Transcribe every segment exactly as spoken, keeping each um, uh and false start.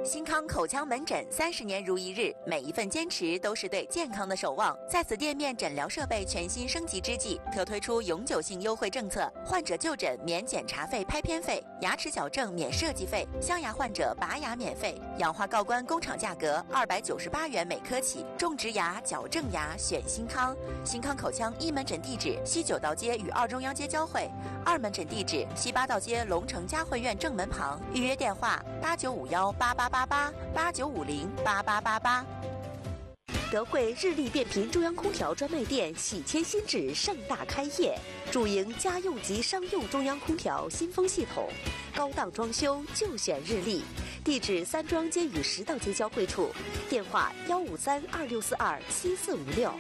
新康口腔门诊三十年如一日，每一份坚持都是对健康的守望。在此店面诊疗设备全新升级之际，特推出永久性优惠政策：患者就诊免检查费、拍片费，牙齿矫正免设计费，镶牙患者拔牙免费，氧化锆关工厂价格二百九十八元每颗起。种植牙、矫正牙选新康。新康口腔一门诊地址：西九道街与二中央街交汇，二门诊地址：西八道街龙城嘉汇苑正门旁。预约电话：八九五幺八八八八八九五零八八八八。 德惠日立变频中央空调专卖店喜迁新址盛大开业，主营家用及商用中央空调新风系统，高档装修就选日立。地址三中央街与十道街交汇处，电话幺五三二六四二七四五六。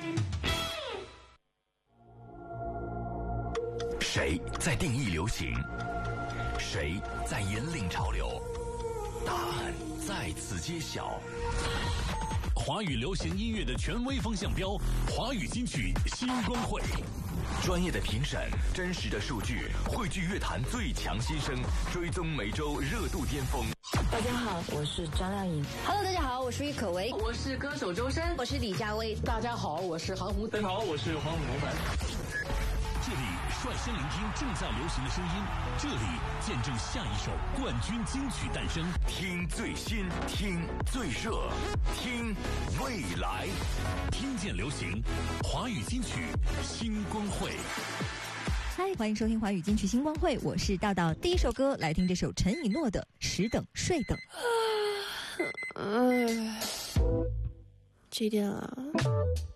谁在定义流行？谁在引领潮流？答案在此揭晓。华语流行音乐的权威风向标，华语金曲新光会，专业的评审，真实的数据，汇聚乐坛最强新声，追踪每周热度巅峰。 大家好，我是张靓颖。 Hello， 大家好，我是郁可唯， 我是歌手周深， 我是李佳薇。 大家好，我是韩红。 大家好，我是黄伟文。 这里率先聆听正在流行的声音，这里见证下一首冠军金曲诞生。听最新，听最热，听未来，听见流行，华语金曲星光会。 嗨，欢迎收听华语金曲星光会，我是道道。第一首歌来听这首陈以诺的《十等睡等》。 哎，几点了？